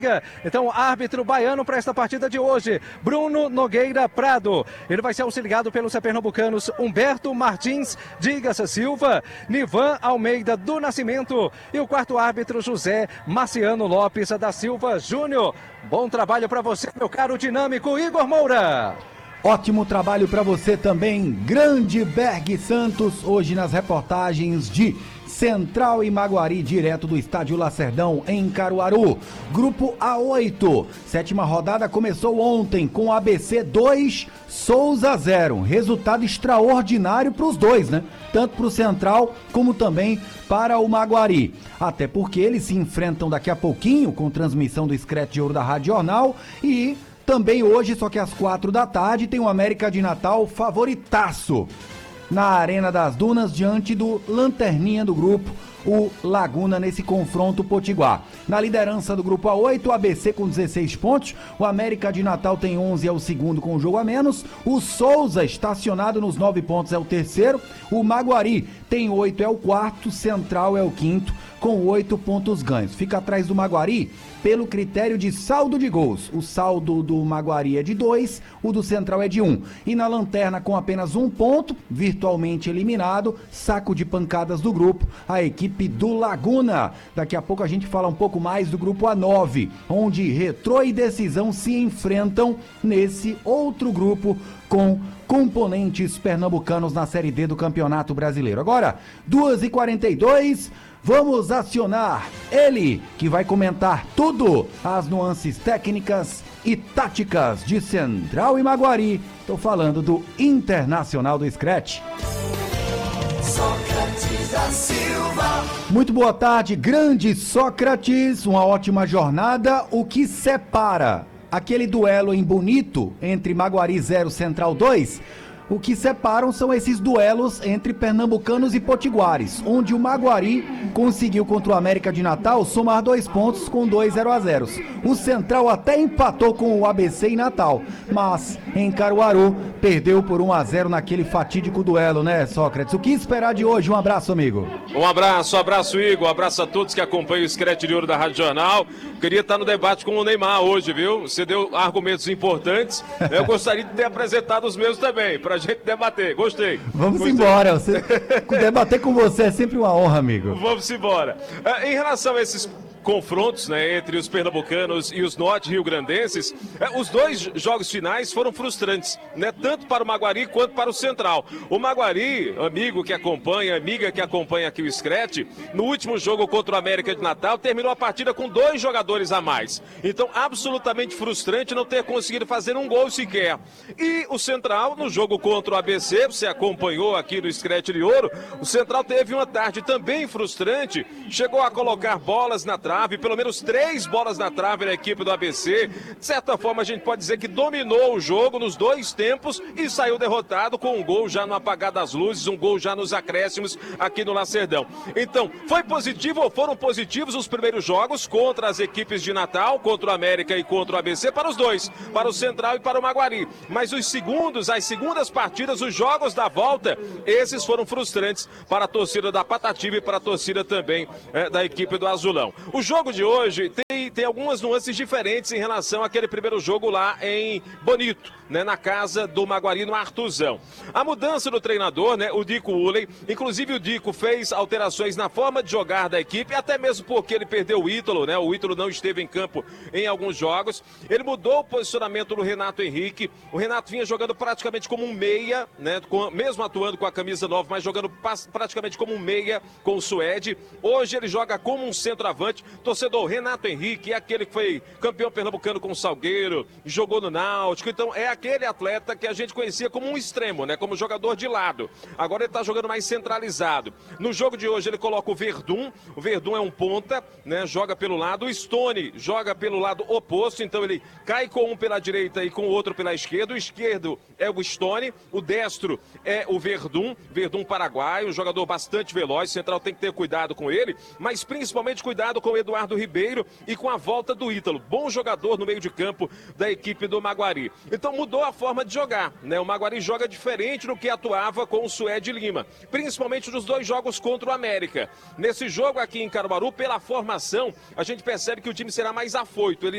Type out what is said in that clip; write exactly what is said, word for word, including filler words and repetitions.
Então, árbitro baiano para esta partida de hoje, Bruno Nogueira Prado. Ele vai ser auxiliado pelos pernambucanos Humberto Martins Digas Silva, Nivan Almeida do Nascimento e o quarto árbitro José Marciano Lopes da Silva Júnior. Bom trabalho para você, meu caro dinâmico Igor Moura. Ótimo trabalho para você também, grande Berg Santos, hoje nas reportagens de Central e Maguari, direto do Estádio Lacerdão, em Caruaru. Grupo A oito, sétima rodada começou ontem com A B C dois, Souza zero. Resultado extraordinário para os dois, né? Tanto para o Central como também para o Maguari. Até porque eles se enfrentam daqui a pouquinho com transmissão do Scratch de Ouro da Rádio Jornal e também hoje, só que às quatro da tarde, tem o América de Natal favoritaço na Arena das Dunas, diante do lanterninha do grupo, o Laguna, nesse confronto potiguar. Na liderança do grupo A oito, o A B C com dezesseis pontos, o América de Natal tem onze, é o segundo com um jogo a menos, o Souza, estacionado nos nove pontos, é o terceiro, o Maguari tem oito, é o quarto, Central é o quinto, com oito pontos ganhos. Fica atrás do Maguari pelo critério de saldo de gols. O saldo do Maguari é de dois, o do Central é de um. E na lanterna, com apenas um ponto, virtualmente eliminado, saco de pancadas do grupo, a equipe do Laguna. Daqui a pouco a gente fala um pouco mais do grupo A nove, onde Retrô e Decisão se enfrentam nesse outro grupo com componentes pernambucanos na Série D do Campeonato Brasileiro. Agora, duas e quarenta e dois, vamos acionar ele, que vai comentar tudo, as nuances técnicas e táticas de Central e Maguari. Estou falando do Internacional do Scratch. Sócrates da Silva. Muito boa tarde, grande Sócrates, uma ótima jornada. O que separa aquele duelo em Bonito entre Maguari zero, Central dois? O que separam são esses duelos entre pernambucanos e potiguares, onde o Maguari conseguiu contra o América de Natal somar dois pontos com dois zero a zero. O Central até empatou com o A B C em Natal, mas em Caruaru perdeu por um a zero naquele fatídico duelo, né, Sócrates? O que esperar de hoje? Um abraço, amigo. Um abraço, um abraço, Igor, um abraço a todos que acompanham o Scratch de Ouro da Rádio Jornal. Queria estar no debate com o Neymar hoje, viu? Você deu argumentos importantes, eu gostaria de ter apresentado os meus também, pra gente debater, gostei. Vamos gostei. embora, você... debater com você é sempre uma honra, amigo. Vamos embora. Uh, em relação a esses confrontos, né, entre os pernambucanos e os norte-riograndenses, eh, os dois jogos finais foram frustrantes, né, tanto para o Maguari quanto para o Central. O Maguari, amigo que acompanha, amiga que acompanha aqui o Scratch, no último jogo contra o América de Natal, terminou a partida com dois jogadores a mais. Então, absolutamente frustrante não ter conseguido fazer um gol sequer. E o Central, no jogo contra o A B C, você acompanhou aqui no Scratch de Ouro, o Central teve uma tarde também frustrante, chegou a colocar bolas na trave, pelo menos três bolas na trave na equipe do A B C. De certa forma, a gente pode dizer que dominou o jogo nos dois tempos e saiu derrotado com um gol já no apagar das luzes, um gol já nos acréscimos aqui no Lacerdão. Então, foi positivo ou foram positivos os primeiros jogos contra as equipes de Natal, contra o América e contra o A B C, para os dois, para o Central e para o Maguari. Mas os segundos, as segundas partidas, os jogos da volta, esses foram frustrantes para a torcida da Patativa e para a torcida também é, da equipe do Azulão. O jogo de hoje tem, tem algumas nuances diferentes em relação àquele primeiro jogo lá em Bonito, né, na casa do Maguari, no Artuzão. A mudança do treinador, né, o Dico Uley, inclusive o Dico fez alterações na forma de jogar da equipe, até mesmo porque ele perdeu o Ítalo, né, o Ítalo não esteve em campo em alguns jogos. Ele mudou o posicionamento do Renato Henrique. O Renato vinha jogando praticamente como um meia, né, com, mesmo atuando com a camisa nova, mas jogando praticamente como um meia com o Suede. Hoje ele joga como um centroavante. Torcedor, Renato Henrique é aquele que foi campeão pernambucano com o Salgueiro, jogou no Náutico, então é aquele atleta que a gente conhecia como um extremo, né, como jogador de lado. Agora ele está jogando mais centralizado. No jogo de hoje ele coloca o Verdun, o Verdun é um ponta, né, joga pelo lado, o Stone joga pelo lado oposto, então ele cai com um pela direita e com o outro pela esquerda. O esquerdo é o Stone, o destro é o Verdun, Verdun paraguaio, um jogador bastante veloz, o Central tem que ter cuidado com ele, mas principalmente cuidado com o Eduardo Ribeiro e com a volta do Ítalo, bom jogador no meio de campo da equipe do Maguari. Então mudou a forma de jogar, né? O Maguari joga diferente do que atuava com o Suede Lima, principalmente nos dois jogos contra o América. Nesse jogo aqui em Caruaru, pela formação, a gente percebe que o time será mais afoito, ele